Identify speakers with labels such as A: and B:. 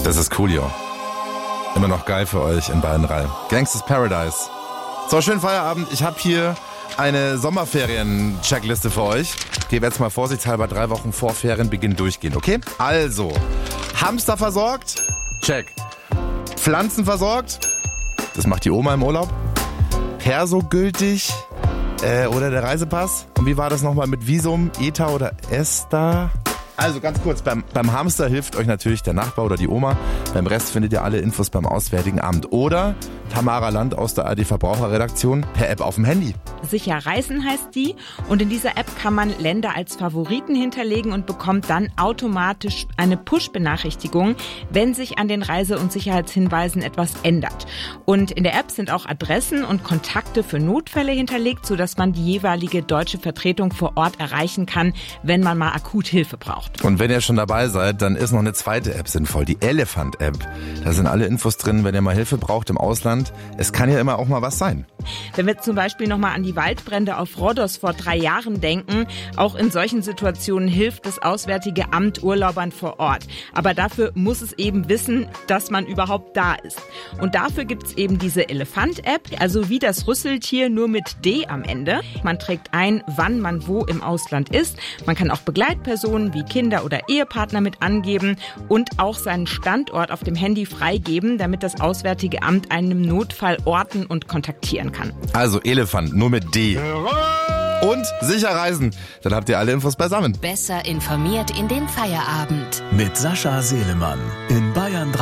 A: Das ist Coolio. Immer noch geil für euch in Bayern 3. Gangsters Paradise. So, schönen Feierabend. Ich habe hier eine Sommerferien-Checkliste für euch. Die wir jetzt mal vorsichtshalber 3 Wochen vor Ferienbeginn durchgehen, okay? Also, Hamster versorgt? Check. Pflanzen versorgt? Das macht die Oma im Urlaub. Perso gültig? Oder der Reisepass? Und wie war das nochmal mit Visum, ETA oder ESTA? Also ganz kurz, beim Hamster hilft euch natürlich der Nachbar oder die Oma. Beim Rest findet ihr alle Infos beim Auswärtigen Amt. Oder Tamara Land aus der ARD Verbraucherredaktion per App auf dem Handy.
B: Sicher Reisen heißt die. Und in dieser App kann man Länder als Favoriten hinterlegen und bekommt dann automatisch eine Push-Benachrichtigung, wenn sich an den Reise- und Sicherheitshinweisen etwas ändert. Und in der App sind auch Adressen und Kontakte für Notfälle hinterlegt, sodass man die jeweilige deutsche Vertretung vor Ort erreichen kann, wenn man mal akut Hilfe braucht.
A: Und wenn ihr schon dabei seid, dann ist noch eine zweite App sinnvoll, die Elephant-App. Da sind alle Infos drin, wenn ihr mal Hilfe braucht im Ausland. Es kann ja immer auch mal was sein.
B: Wenn wir zum Beispiel nochmal an die Waldbrände auf Rhodos vor 3 Jahren denken, auch in solchen Situationen hilft das Auswärtige Amt Urlaubern vor Ort. Aber dafür muss es eben wissen, dass man überhaupt da ist. Und dafür gibt es eben diese Elefant-App, also wie das Rüsseltier, nur mit D am Ende. Man trägt ein, wann man wo im Ausland ist. Man kann auch Begleitpersonen wie Kinder oder Ehepartner mit angeben und auch seinen Standort auf dem Handy freigeben, damit das Auswärtige Amt einen im Notfall orten und kontaktieren kann.
A: Also Elefant, nur mit D. Und sicher reisen. Dann habt ihr alle Infos beisammen.
C: Besser informiert in den Feierabend.
D: Mit Sascha Selemann in Bayern 3.